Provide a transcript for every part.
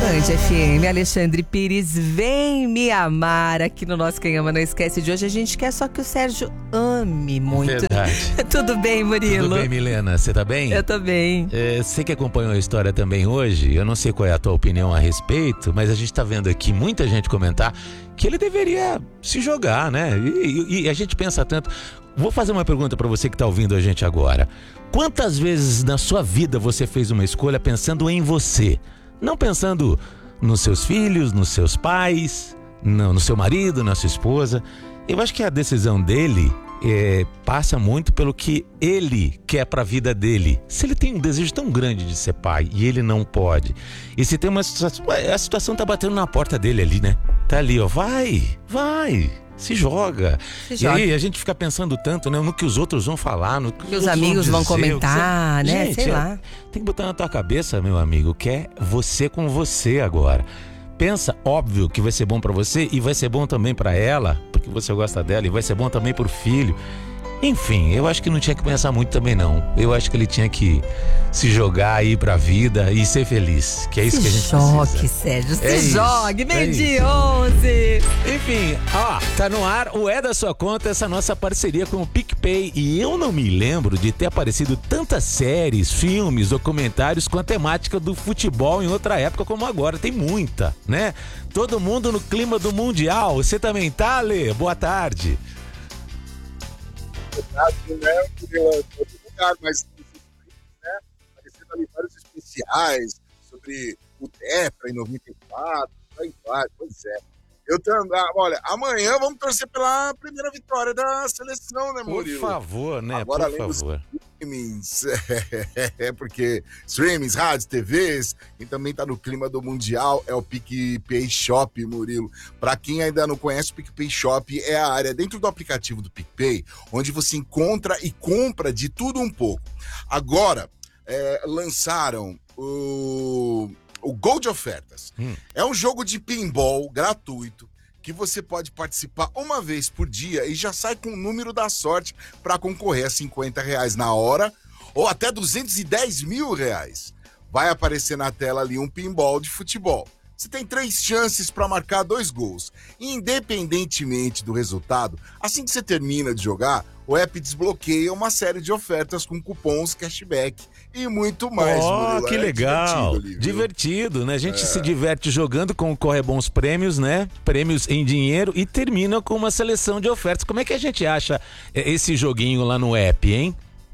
Band FM, Alexandre Pires, vem me amar aqui no nosso Quem Ama Não Esquece de hoje. A gente quer só que o Sérgio ame muito. Verdade. Tudo bem, Murilo? Tudo bem, Milena? Você tá bem? Eu tô bem. Você que acompanhou a história também hoje, eu não sei qual é a tua opinião a respeito, mas a gente tá vendo aqui muita gente comentar que ele deveria se jogar, né? E a gente pensa tanto. Vou fazer uma pergunta pra você que tá ouvindo a gente agora. Quantas vezes na sua vida você fez uma escolha pensando em você? Não pensando nos seus filhos, nos seus pais, no seu marido, na sua esposa. Eu acho que a decisão dele passa muito pelo que ele quer pra vida dele. Se ele tem um desejo tão grande de ser pai e ele não pode, e se tem uma situação, a situação tá batendo na porta dele ali, né? Tá ali, ó, vai, se joga. E aí a gente fica pensando tanto, né, no que os outros vão falar, no que os amigos vão comentar, né? Gente, sei lá. Tem que botar na tua cabeça, meu amigo, que é você com você agora. Pensa, óbvio que vai ser bom pra você e vai ser bom também pra ela, porque você gosta dela, e vai ser bom também pro filho. Enfim, eu acho que não tinha que pensar muito também não. Eu acho que ele tinha que se jogar aí pra vida e ser feliz, que é isso que a gente precisa. Se jogue, Sérgio, se jogue, meio de 11. Enfim, ó, tá no ar o É da Sua Conta, essa nossa parceria com o PicPay. E eu não me lembro de ter aparecido tantas séries, filmes, documentários com a temática do futebol em outra época como agora. Tem muita, né? Todo mundo no clima do Mundial. Você também tá, Lê? Boa tarde. Não é todo lugar, mas né, aparecendo ali vários especiais sobre o Tetra em 94, aí vai, pois é. Eu também, olha, amanhã vamos torcer pela primeira vitória da seleção, né, Murilo? Por favor, né? Agora, por favor. Streamings, porque streamings, rádios, TVs, e também tá no clima do Mundial, é o PicPay Shop, Murilo. Pra quem ainda não conhece, o PicPay Shop é a área dentro do aplicativo do PicPay, onde você encontra e compra de tudo um pouco. Agora, lançaram o Gol de Ofertas. É um jogo de pinball gratuito que você pode participar uma vez por dia e já sai com o número da sorte para concorrer a R$50 na hora ou até R$210 mil. Vai aparecer na tela ali um pinball de futebol. Você tem 3 chances para marcar 2 gols. Independentemente do resultado, assim que você termina de jogar, o app desbloqueia uma série de ofertas com cupons, cashback e muito mais. Oh, que legal. Divertido, né? A gente se diverte jogando, concorre a bons prêmios, né? Prêmios em dinheiro e termina com uma seleção de ofertas. Como é que a gente acha esse joguinho lá no app, hein?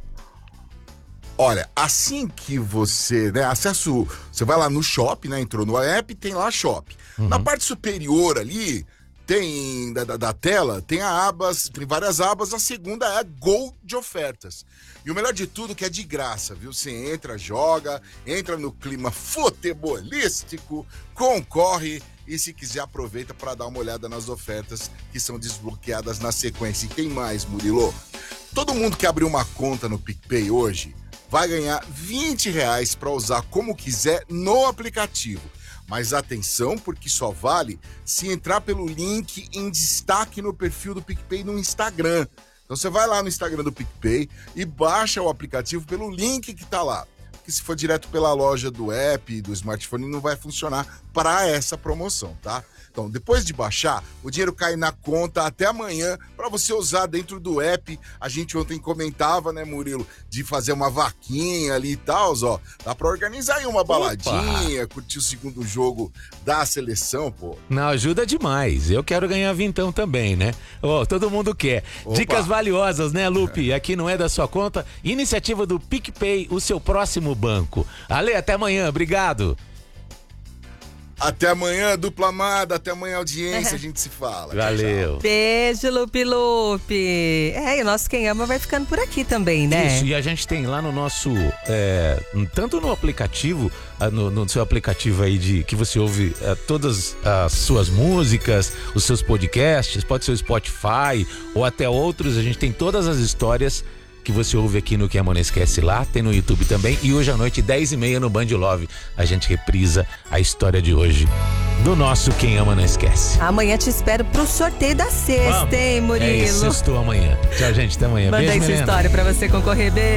Olha, assim que você, né, você vai lá no shop, né, entrou no app, tem lá shop. Na parte superior ali, tem da tela, tem tem várias abas, a segunda é Gol de Ofertas. E o melhor de tudo que é de graça, viu? Você entra, joga, entra no clima futebolístico, concorre e se quiser aproveita para dar uma olhada nas ofertas que são desbloqueadas na sequência. E tem mais, Murilo. Todo mundo que abriu uma conta no PicPay hoje vai ganhar R$20 para usar como quiser no aplicativo. Mas atenção, porque só vale se entrar pelo link em destaque no perfil do PicPay no Instagram. Então você vai lá no Instagram do PicPay e baixa o aplicativo pelo link que tá lá. Porque se for direto pela loja do app, do smartphone, não vai funcionar para essa promoção, tá? Então, depois de baixar, o dinheiro cai na conta até amanhã para você usar dentro do app. A gente ontem comentava, né, Murilo, de fazer uma vaquinha ali e tal, ó. Dá para organizar aí uma baladinha, curtir o segundo jogo da seleção, pô. Não, ajuda demais. Eu quero ganhar vintão também, né? Todo mundo quer. Opa. Dicas valiosas, né, Lupe? Aqui não é da sua conta. Iniciativa do PicPay, o seu próximo banco. Ale, até amanhã. Obrigado. Até amanhã, dupla amada, até amanhã, audiência, a gente se fala. Valeu. Tchau. Beijo, Lupe. E o nosso Quem Ama vai ficando por aqui também, né? Isso, e a gente tem lá no nosso, tanto no aplicativo, no seu aplicativo aí que você ouve todas as suas músicas, os seus podcasts, pode ser o Spotify ou até outros, a gente tem todas as histórias que você ouve aqui no Quem Ama Não Esquece lá, tem no YouTube também, e hoje à noite, 10h30 no Band Love, a gente reprisa a história de hoje do nosso Quem Ama Não Esquece. Amanhã te espero pro sorteio da sexta, hein, Murilo? Sextou amanhã. Tchau, gente, até amanhã. Manda Beijo, essa Milena. história pra você concorrer. Beijo.